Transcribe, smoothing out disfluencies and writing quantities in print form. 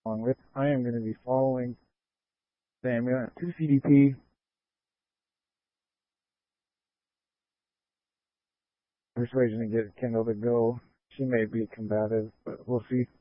along with. I am going to be following Samuel at 2 CDP. Persuasion to get Kendall to go. She may be combative, but we'll see.